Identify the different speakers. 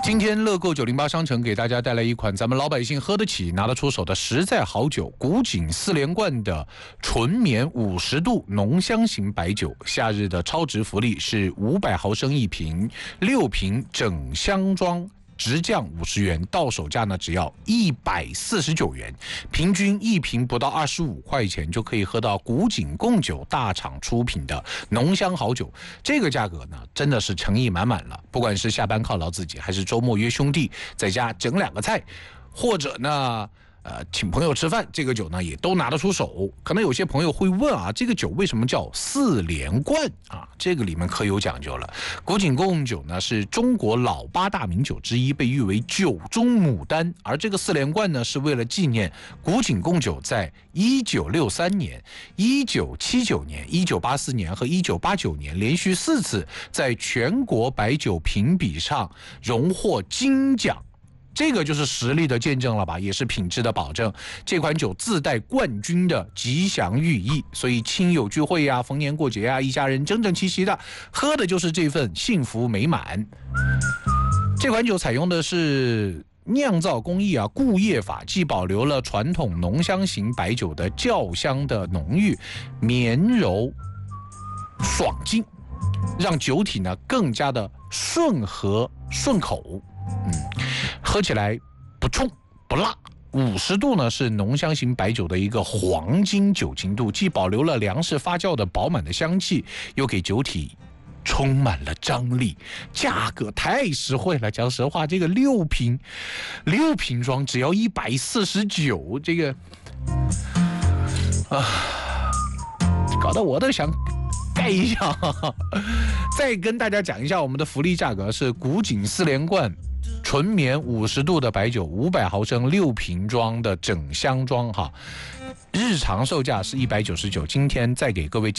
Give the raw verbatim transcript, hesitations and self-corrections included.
Speaker 1: 今天乐购九零八商城给大家带来一款咱们老百姓喝得起、拿得出手的实在好酒——古井四连冠的纯绵五十度浓香型白酒。夏日的超值福利是五百毫升一瓶，六瓶整箱装。直降五十元，到手价呢只要一百四十九元，平均一瓶不到二十五块钱就可以喝到古井贡酒大厂出品的浓香好酒。这个价格呢真的是诚意满满了，不管是下班犒劳自己，还是周末约兄弟在家整两个菜，或者呢呃，请朋友吃饭，这个酒呢也都拿得出手。可能有些朋友会问啊，这个酒为什么叫四连冠啊？这个里面可有讲究了。古井贡酒呢是中国老八大名酒之一，被誉为酒中牡丹。而这个四连冠呢，是为了纪念古井贡酒在一九六三年、一九七九年、一九八四年和一九八九年连续四次在全国白酒评比上荣获金奖。这个就是实力的见证了吧，也是品质的保证。这款酒自带冠军的吉祥寓意，所以亲友聚会呀、逢年过节呀，一家人整整齐齐的喝的就是这份幸福美满。这款酒采用的是酿造工艺啊，固液法，既保留了传统浓香型白酒的酵香的浓郁、绵柔、爽劲，让酒体呢更加的顺和顺口。嗯，喝起来不冲不辣。五十度呢是浓香型白酒的一个黄金酒精度，既保留了粮食发酵的饱满的香气，又给酒体充满了张力。价格太实惠了，讲实话，这个六瓶六瓶装只要一百四十九，这个啊，搞得我都想盖一下。再跟大家讲一下我们的福利价格是古井四连冠纯绵五十度的白酒，五百毫升六瓶装的整箱装哈，日常售价是一百九十九，今天再给各位